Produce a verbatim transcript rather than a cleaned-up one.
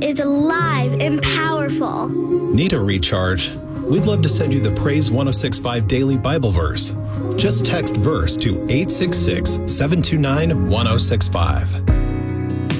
is alive and powerful. Need a recharge? We'd love to send you the Praise one oh six point five Daily Bible Verse. Just text verse to eight six six, seven two nine, one oh six five.